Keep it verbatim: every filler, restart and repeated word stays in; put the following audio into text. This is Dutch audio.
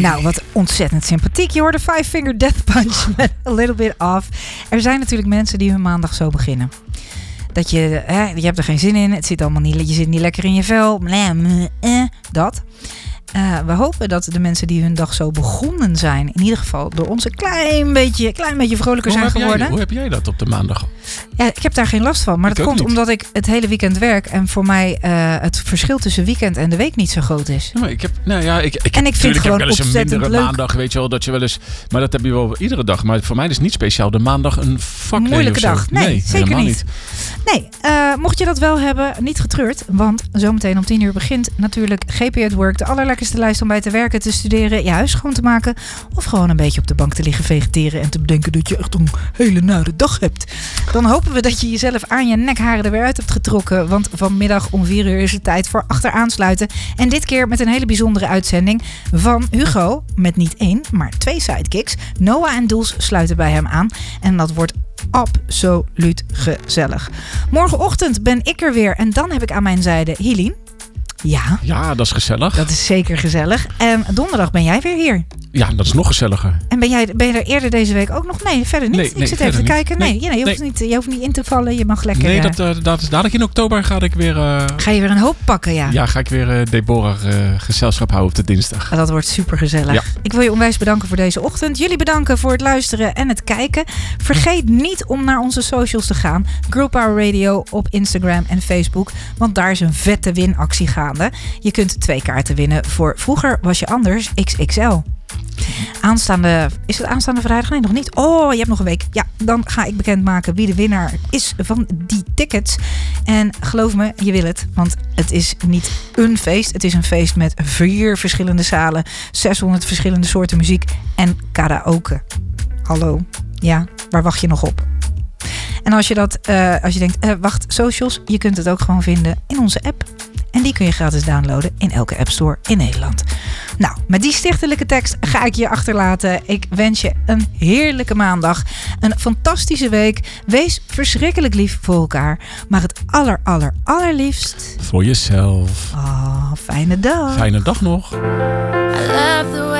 Nou, wat ontzettend sympathiek. Je hoorde Five Finger Death Punch met A Little Bit Off. Er zijn natuurlijk mensen die hun maandag zo beginnen. Dat je, hè, je hebt er geen zin in. Het zit allemaal niet, je zit niet lekker in je vel. Dat. Uh, we hopen dat de mensen die hun dag zo begonnen zijn, in ieder geval door ons een klein beetje, klein beetje vrolijker hoe zijn geworden. Jij, hoe heb jij dat op de maandag? Ja, ik heb daar geen last van. Maar ik dat komt niet. Omdat ik het hele weekend werk en voor mij uh, het verschil tussen weekend en de week niet zo groot is. Ja, maar ik heb, nou ja, ik, ik, en ik vind het gewoon wel eens een mindere leuk. maandag, weet je wel, dat je wel eens, maar dat heb je wel iedere dag. Maar voor mij is het niet speciaal de maandag een vakdag. Moeilijke dag. Nee, nee zeker niet. niet. Nee, uh, mocht je dat wel hebben, niet getreurd. Want zometeen om tien uur begint natuurlijk G P at Work. De allerlekkerste lijst om bij te werken, te studeren, je huis schoon te maken. Of gewoon een beetje op de bank te liggen vegeteren en te bedenken dat je echt een hele nare dag hebt. Dan hopen we dat je jezelf aan je nekharen er weer uit hebt getrokken. Want vanmiddag om vier uur is het tijd voor Achteraansluiten. En dit keer met een hele bijzondere uitzending van Hugo. Met niet één, maar twee sidekicks. Noah en Doels sluiten bij hem aan. En dat wordt absoluut gezellig. Morgenochtend ben ik er weer. En dan heb ik aan mijn zijde Helene. Ja. Ja, dat is gezellig. Dat is zeker gezellig. En donderdag ben jij weer hier. Ja, dat is nog gezelliger. En ben jij ben je er eerder deze week ook nog? Nee, verder niet. Nee, ik nee, zit even te niet. kijken. Nee, nee, nee, je, hoeft nee. Niet, je hoeft niet in te vallen. Je mag lekker... Nee, dat, uh, dat is dadelijk in oktober ga ik weer... Uh, ga je weer een hoop pakken, ja? Ja, ga ik weer uh, Deborah uh, gezelschap houden op de dinsdag. Dat wordt super gezellig. Ja. Ik wil je onwijs bedanken voor deze ochtend. Jullie bedanken voor het luisteren en het kijken. Vergeet niet om naar onze socials te gaan. Girl Power Radio op Instagram en Facebook. Want daar is een vette winactie gaande. Je kunt twee kaarten winnen voor Vroeger Was Je Anders X X L. Aanstaande, is het aanstaande vrijdag? Nee, nog niet. Oh, je hebt nog een week. Ja, dan ga ik bekendmaken wie de winnaar is van die tickets. En geloof me, je wil het. Want het is niet een feest. Het is een feest met vier verschillende zalen. zeshonderd verschillende soorten muziek. En karaoke. Hallo. Ja, waar wacht je nog op? En als je dat, uh, als je denkt, uh, wacht, socials. Je kunt het ook gewoon vinden in onze app. En die kun je gratis downloaden in elke App Store in Nederland. Nou, met die stichtelijke tekst ga ik je achterlaten. Ik wens je een heerlijke maandag. Een fantastische week. Wees verschrikkelijk lief voor elkaar. Maar het aller, aller, allerliefst... voor jezelf. Oh, fijne dag. Fijne dag nog. I love the